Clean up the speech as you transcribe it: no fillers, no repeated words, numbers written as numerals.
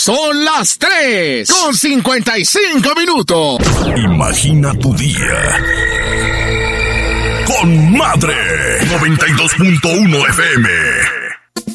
Son las 3:55. Imagina tu día con Madre 92.1 FM.